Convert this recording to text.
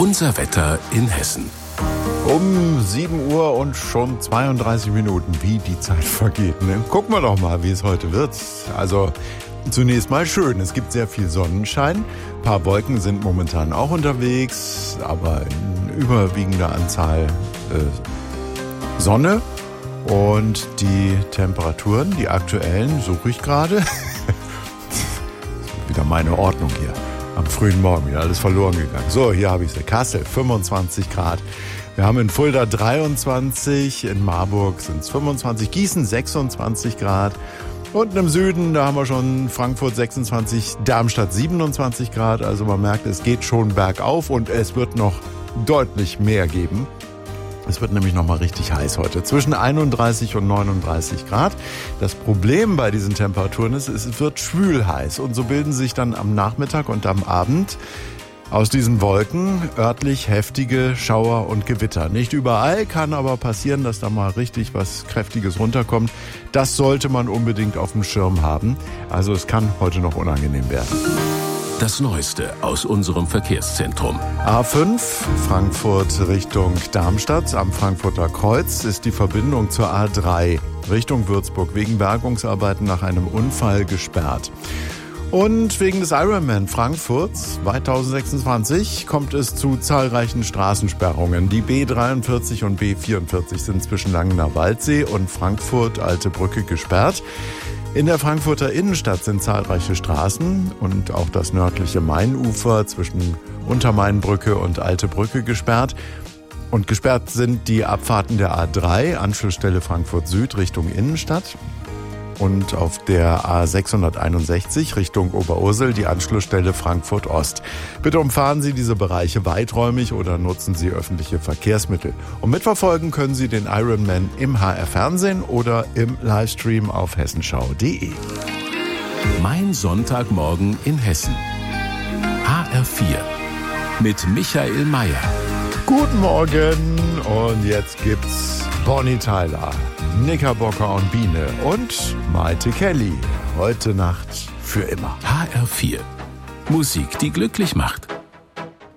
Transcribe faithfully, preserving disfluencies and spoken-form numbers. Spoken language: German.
Unser Wetter in Hessen. Um sieben Uhr und schon zweiunddreißig Minuten, wie die Zeit vergeht. Ne? Gucken wir doch mal, wie es heute wird. Also zunächst mal schön, es gibt sehr viel Sonnenschein. Ein paar Wolken sind momentan auch unterwegs, aber in überwiegender Anzahl äh, Sonne. Und die Temperaturen, die aktuellen, suche ich gerade. Wieder meine Ordnung hier. Am frühen Morgen wieder alles verloren gegangen. So, hier habe ich sie. Kassel, fünfundzwanzig Grad. Wir haben in Fulda dreiundzwanzig, in Marburg sind es fünfundzwanzig, Gießen sechsundzwanzig Grad. Unten im Süden, da haben wir schon Frankfurt sechsundzwanzig, Darmstadt siebenundzwanzig Grad. Also man merkt, es geht schon bergauf und es wird noch deutlich mehr geben. Es wird nämlich noch mal richtig heiß heute. Zwischen einunddreißig und neununddreißig Grad. Das Problem bei diesen Temperaturen ist, es wird schwül heiß. Und so bilden sich dann am Nachmittag und am Abend aus diesen Wolken örtlich heftige Schauer und Gewitter. Nicht überall, kann aber passieren, dass da mal richtig was Kräftiges runterkommt. Das sollte man unbedingt auf dem Schirm haben. Also es kann heute noch unangenehm werden. Das Neueste aus unserem Verkehrszentrum. A fünf, Frankfurt Richtung Darmstadt. Am Frankfurter Kreuz ist die Verbindung zur A drei Richtung Würzburg wegen Bergungsarbeiten nach einem Unfall gesperrt. Und wegen des Ironman Frankfurts zweitausendsechsundzwanzig kommt es zu zahlreichen Straßensperrungen. Die B dreiundvierzig und B vierundvierzig sind zwischen Langener Waldsee und Frankfurt Alte Brücke gesperrt. In der Frankfurter Innenstadt sind zahlreiche Straßen und auch das nördliche Mainufer zwischen Untermainbrücke und Alte Brücke gesperrt. Und gesperrt sind die Abfahrten der A drei, Anschlussstelle Frankfurt Süd Richtung Innenstadt. Und auf der A sechshunderteinundsechzig Richtung Oberursel die Anschlussstelle Frankfurt Ost. Bitte umfahren Sie diese Bereiche weiträumig oder nutzen Sie öffentliche Verkehrsmittel. Und mitverfolgen können Sie den Ironman im H R Fernsehen oder im Livestream auf hessenschau punkt de. Mein Sonntagmorgen in Hessen. H R vier mit Michael Mayer. Guten Morgen und jetzt gibt's Bonnie Tyler, Knickerbocker und Biene und Maite Kelly. Heute Nacht für immer. H R vier. Musik, die glücklich macht.